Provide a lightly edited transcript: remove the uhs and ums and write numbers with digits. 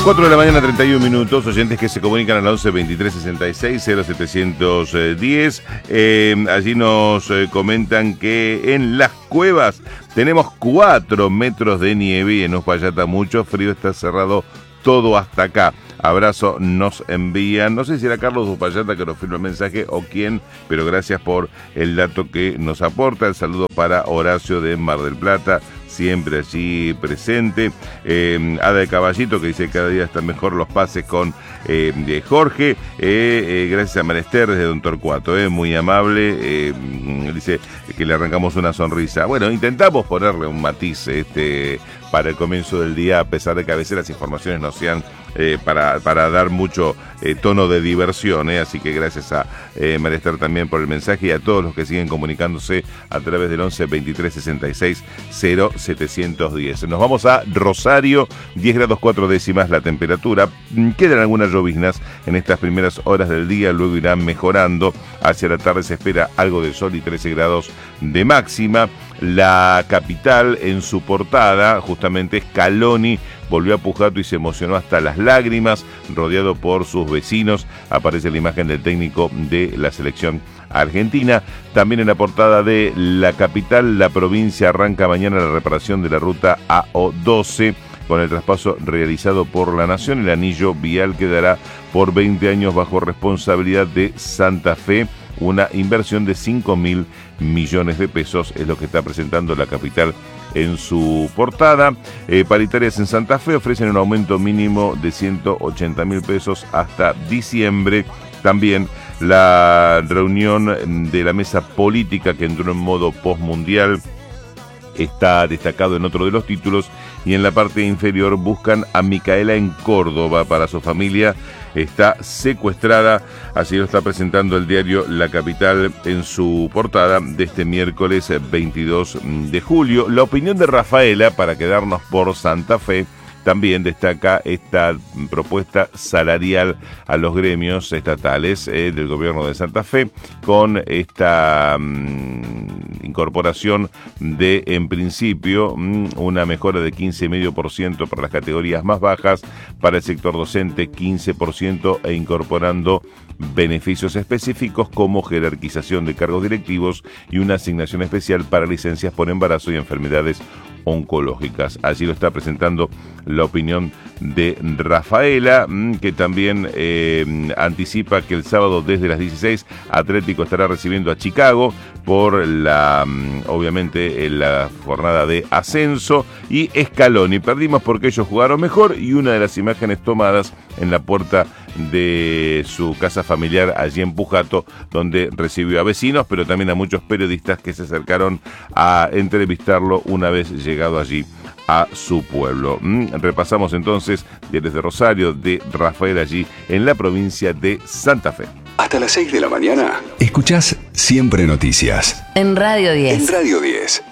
4 de la mañana, 31 minutos, oyentes que se comunican al 11 23 66 0710. Allí nos comentan que en las cuevas tenemos 4 metros de nieve y en Uspallata mucho frío, está cerrado todo hasta acá. Abrazo nos envían, no sé si era Carlos de Uspallata que nos firma el mensaje o quién, pero gracias por el dato que nos aporta. El saludo para Horacio de Mar del Plata, siempre allí presente. Ada de Caballito que dice que cada día están mejor los pases con Jorge. Gracias a Menester desde Don Torcuato, muy amable. Dice que le arrancamos una sonrisa. Bueno, intentamos ponerle un matiz para el comienzo del día, a pesar de que a veces las informaciones no sean para dar mucho tono de diversión, así que gracias a Menester también por el mensaje y a todos los que siguen comunicándose a través del 11 23 66 0710. Nos vamos a Rosario, 10 grados 4 décimas la temperatura. Quedan algunas lloviznas en estas primeras horas del día, luego irán mejorando. Hacia la tarde se espera algo de sol y 13 grados de máxima. La capital en su portada, justamente Scaloni, volvió a Pujato y se emocionó hasta las lágrimas, rodeado por sus vecinos. Aparece la imagen del técnico de la selección argentina. También en la portada de la capital, la provincia arranca mañana la reparación de la ruta AO12. Con el traspaso realizado por la Nación, el anillo vial quedará por 20 años bajo responsabilidad de Santa Fe. Una inversión de 5.000 millones de pesos es lo que está presentando la capital en su portada. Paritarias en Santa Fe ofrecen un aumento mínimo de 180.000 pesos hasta diciembre. También la reunión de la mesa política que entró en modo postmundial está destacado en otro de los títulos, y en la parte inferior buscan a Micaela en Córdoba. Para su familia está secuestrada, así lo está presentando el diario La Capital en su portada de este miércoles 22 de julio. La opinión de Rafaela, para quedarnos por Santa Fe, también destaca esta propuesta salarial a los gremios estatales del gobierno de Santa Fe, con esta incorporación de, en principio, una mejora de 15,5% para las categorías más bajas, para el sector docente 15%, e incorporando beneficios específicos como jerarquización de cargos directivos y una asignación especial para licencias por embarazo y enfermedades oncológicas. Así lo está presentando la opinión de Rafaela, que también anticipa que el sábado desde las 16 Atlético estará recibiendo a Chicago por obviamente la jornada de ascenso, y Scaloni, perdimos porque ellos jugaron mejor, y una de las imágenes tomadas en la puerta de su casa familiar allí en Pujato, donde recibió a vecinos, pero también a muchos periodistas que se acercaron a entrevistarlo una vez llegado allí a su pueblo. Repasamos entonces desde Rosario de Rafael, allí en la provincia de Santa Fe. Hasta las 6 de la mañana. Escuchás Siempre Noticias. En Radio 10. En Radio 10.